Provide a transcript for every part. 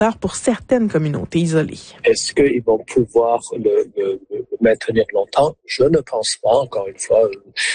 pour certaines communautés isolées. Est-ce qu'ils vont pouvoir le maintenir longtemps? Je ne pense pas. Encore une fois,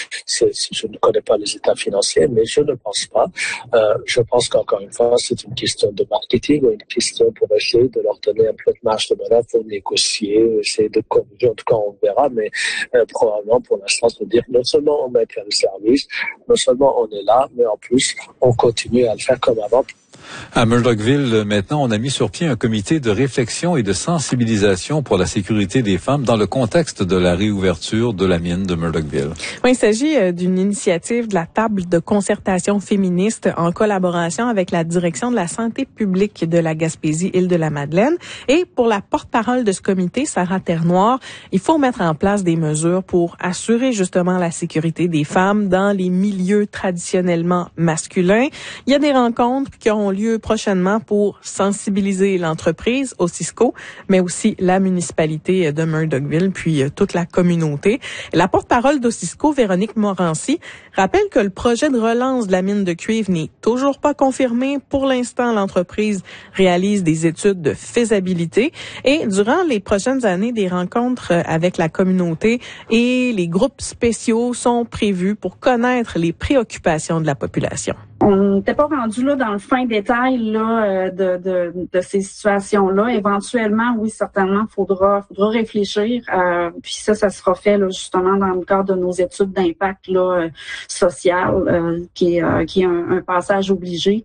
je ne connais pas les états financiers, mais je ne pense pas. Je pense qu'encore une fois, c'est une question de marketing ou une question pour essayer de leur donner un peu de marge de manœuvre pour négocier, essayer de corriger. En tout cas, on verra, mais probablement pour l'instant, se dire non seulement on maintient le service, non seulement on est là, mais en plus, on continue à le faire comme avant. À Murdochville, maintenant, on a mis sur pied un comité de réflexion et de sensibilisation pour la sécurité des femmes dans le contexte de la réouverture de la mine de Murdochville. Oui, il s'agit d'une initiative de la table de concertation féministe en collaboration avec la direction de la santé publique de la Gaspésie-Île-de-la-Madeleine. Et pour la porte-parole de ce comité, Sarah Ternoir, il faut mettre en place des mesures pour assurer justement la sécurité des femmes dans les milieux traditionnellement masculins. Il y a des rencontres qui auront lieu prochainement pour sensibiliser l'entreprise, Cisco, mais aussi la municipalité de Murdochville, puis toute la communauté. La porte-parole d'Cisco, Véronique Morancy, rappelle que le projet de relance de la mine de cuivre n'est toujours pas confirmé. Pour l'instant, l'entreprise réalise des études de faisabilité et durant les prochaines années, des rencontres avec la communauté et les groupes spéciaux sont prévus pour connaître les préoccupations de la population. On n'était pas rendu là dans le fin détail là de ces situations-là. Éventuellement, oui, certainement, faudra réfléchir. Puis ça sera fait là, justement dans le cadre de nos études d'impact là social, qui est un passage obligé.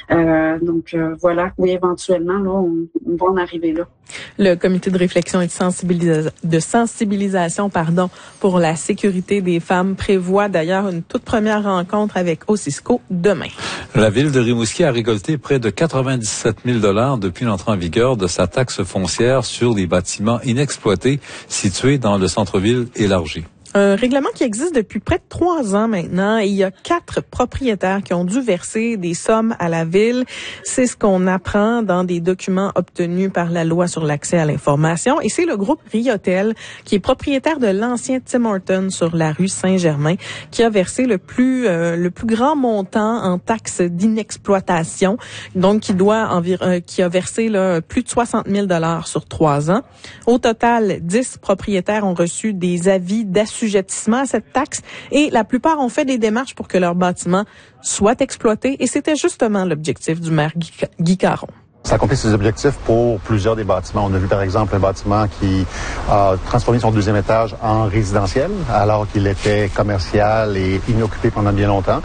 Donc voilà, oui, éventuellement là, on va en arriver là. Le comité de réflexion et de sensibilisation, pour la sécurité des femmes prévoit d'ailleurs une toute première rencontre avec Cisco demain. La ville de Rimouski a récolté près de 97 000 $ depuis l'entrée en vigueur de sa taxe foncière sur les bâtiments inexploités situés dans le centre-ville élargi. Un règlement qui existe depuis près de 3 ans maintenant. Et il y a 4 propriétaires qui ont dû verser des sommes à la ville. C'est ce qu'on apprend dans des documents obtenus par la loi sur l'accès à l'information. Et c'est le groupe Riotel, qui est propriétaire de l'ancien Tim Hortons sur la rue Saint-Germain, qui a versé le plus grand montant en taxes d'inexploitation. Donc, qui a versé là, plus de 60 000 $ sur 3 ans. Au total, 10 propriétaires ont reçu des avis d'assujettissement à cette taxe et la plupart ont fait des démarches pour que leur bâtiment soit exploité et c'était justement l'objectif du maire Guy Caron. Ça accomplit ses objectifs pour plusieurs des bâtiments. On a vu par exemple un bâtiment qui a transformé son 2e étage en résidentiel alors qu'il était commercial et inoccupé pendant bien longtemps.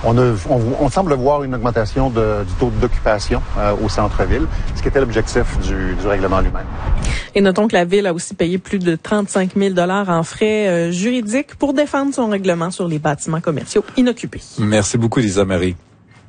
On semble voir une augmentation du taux d'occupation au centre-ville, ce qui était l'objectif du règlement lui-même. Et notons que la ville a aussi payé plus de 35 000 $ en frais juridiques pour défendre son règlement sur les bâtiments commerciaux inoccupés. Merci beaucoup, Lisa Marie.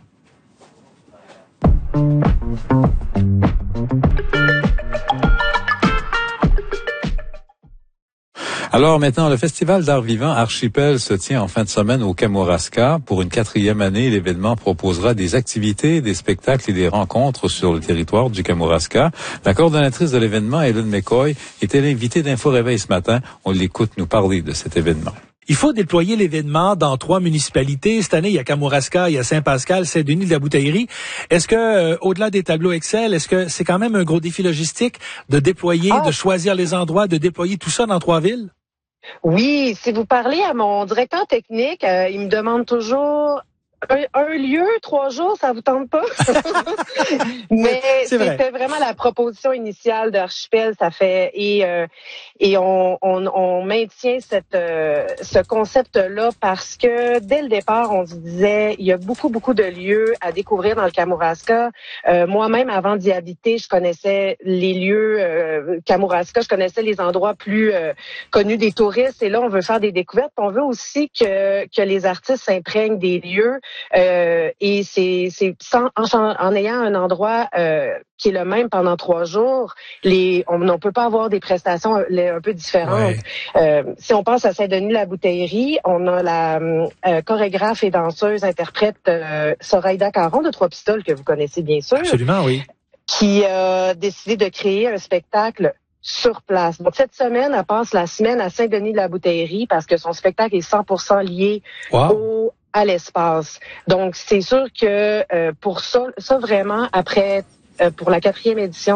Alors maintenant, le Festival d'art vivant Archipel se tient en fin de semaine au Kamouraska. Pour une 4e année, l'événement proposera des activités, des spectacles et des rencontres sur le territoire du Kamouraska. La coordonnatrice de l'événement, Hélène McCoy, était l'invitée d'Info Réveil ce matin. On l'écoute nous parler de cet événement. Il faut déployer l'événement dans 3 municipalités. Cette année, il y a Kamouraska, il y a Saint-Pascal, Saint-Denis-de-la-Bouteillerie. Est-ce que, au-delà des tableaux Excel, est-ce que c'est quand même un gros défi logistique de déployer, de choisir les endroits, de déployer tout ça dans 3 villes? Oui, si vous parlez à mon directeur technique, il me demande toujours un lieu, 3 jours, ça vous tente pas? Mais c'était vraiment la proposition initiale d'Archipel, ça fait et on maintient ce concept-là parce que dès le départ, on se disait il y a beaucoup de lieux à découvrir dans le Kamouraska. Moi-même, avant d'y habiter, je connaissais les lieux Kamouraska, je connaissais les endroits plus connus des touristes. Et là, on veut faire des découvertes. On veut aussi que les artistes s'imprègnent des lieux. Et c'est en ayant un endroit qui est le même pendant 3 jours, on peut pas avoir des prestations un peu différentes. Ouais. Si on pense à Saint-Denis-la-Bouteillerie, on a la chorégraphe et danseuse interprète Soraïda Caron de Trois Pistoles, que vous connaissez bien sûr. Absolument, oui. Qui a décidé de créer un spectacle sur place. Donc, cette semaine, elle passe la semaine à Saint-Denis-de-la-Bouteillerie parce que son spectacle est 100% lié à l'espace. Donc, c'est sûr que pour ça vraiment, après pour la 4e édition